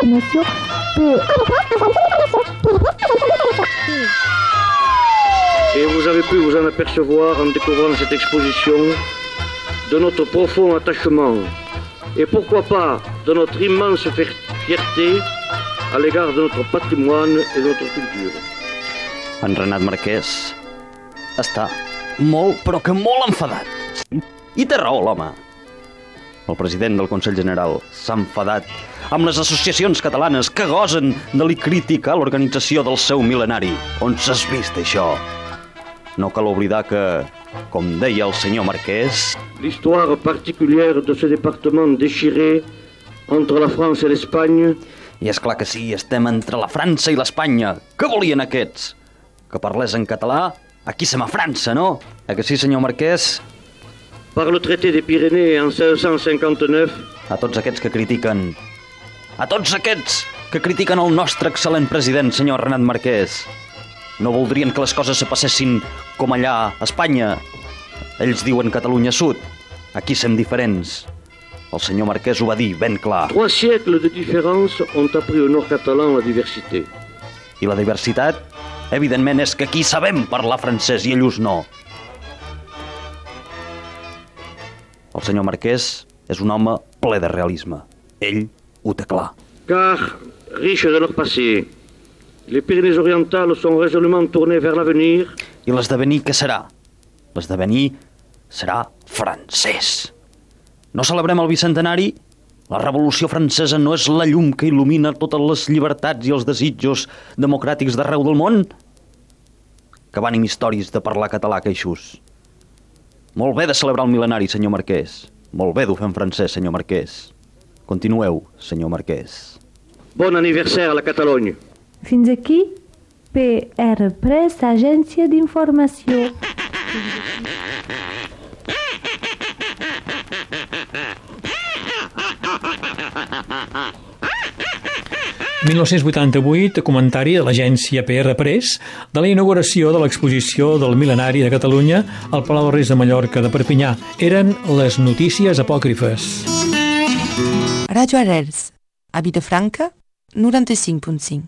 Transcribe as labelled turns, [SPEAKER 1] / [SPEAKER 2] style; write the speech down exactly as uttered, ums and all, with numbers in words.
[SPEAKER 1] d'information peut...
[SPEAKER 2] Et vous avez pu vous en apercevoir en découvrant cette exposition de notre profond attachement et pourquoi pas de notre immense fierté à l'égard de notre patrimoine et de notre culture.
[SPEAKER 3] En Renat Marquès està molt, però que molt enfadat. I té raó, l'home. El president del Consell General s'ha enfadat amb les associacions catalanes que gosen de li crítica a l'organització del seu mil·lenari. On s'has vist, això? No cal oblidar que, com deia el senyor Marquès...
[SPEAKER 2] L'histoire particulière de ce département déchiré entre la France et l'Espagne...
[SPEAKER 3] I és clar que sí, estem entre la França i l'Espanya. Què volien aquests? Que parlés en català? Aquí som a França, no? Eh que sí, senyor Marquès?
[SPEAKER 2] Par le traité des Pyrénées en mil set-cents cinquanta-neuf...
[SPEAKER 3] A tots aquests que critiquen... A tots aquests que critiquen el nostre excel·lent president, senyor Renat Marquès. No voldrien que les coses se passessin com allà a Espanya. Ells diuen Catalunya Sud. Aquí som diferents. El senyor Marquès ho va dir ben clar.
[SPEAKER 2] Trois siècles de différence ont appris au nord catalan la diversité.
[SPEAKER 3] I la diversitat, evidentment, és que aquí sabem parlar francès i ells no. El senyor Marquès és un home ple de realisme. Ell ho té clar.
[SPEAKER 2] Car, riches de leur passé, les Pyrénées orientales sont résolument tournées vers l'avenir.
[SPEAKER 3] I l'esdevenir què serà? L'esdevenir serà francès. No celebrem el bicentenari? La Revolució Francesa no és la llum que il·lumina totes les llibertats i els desitjos democràtics d'arreu del món? Que venim històries de parlar català queixos. Molt bé de celebrar el mil·lenari, senyor Marquès. Molt bé d'ho fer en francès, senyor Marquès. Continueu, senyor Marquès.
[SPEAKER 2] Bon anniversaire a la Catalogne.
[SPEAKER 1] Fins aquí, P R Press, agència d'informació.
[SPEAKER 4] mil nou-cents vuitanta-vuit, comentari de l'agència P R Press de la inauguració de l'exposició del mil·lenari de Catalunya al Palau dels Reis de Mallorca de Perpinyà. Eren les notícies apòcrifes.
[SPEAKER 5] Ràdio Arrels, a Vilafranca, noranta-cinc punt cinc.